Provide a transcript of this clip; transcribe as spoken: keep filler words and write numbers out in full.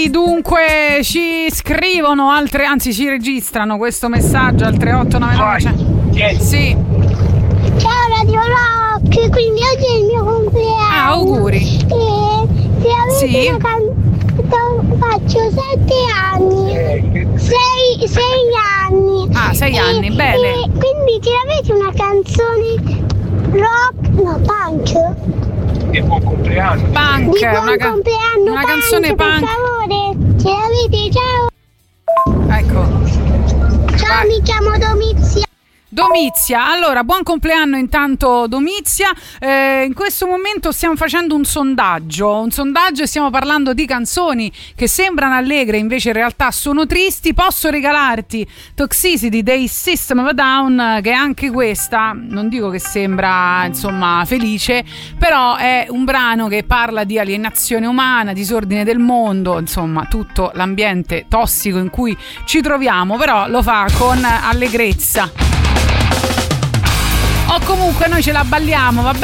Dunque ci scrivono altre, anzi ci registrano questo messaggio al tre otto nove nove. Sì. Ciao Radio Rock, quindi oggi è il mio compleanno. Ah, auguri. E se avete Sì. una canzone, faccio sette anni. Sei, sei anni. Ah, sei anni, e, bene. E quindi ce l'avete una canzone rock, no, punk? Che buon compleanno. Punk, Di buon una, ca- compleanno, una punk, canzone per punk. favore. Ce l'avete, ciao. Ecco. Ciao, Vai. mi chiamo Domizia. Domizia, allora buon compleanno intanto Domizia. Eh, in questo momento stiamo facendo un sondaggio, un sondaggio e stiamo parlando di canzoni che sembrano allegre invece in realtà sono tristi. Posso regalarti Toxicity dei System of a Down, che anche questa non dico che sembra insomma felice, però è un brano che parla di alienazione umana, disordine del mondo, insomma tutto l'ambiente tossico in cui ci troviamo, però lo fa con allegrezza. O comunque noi ce la balliamo, va bene?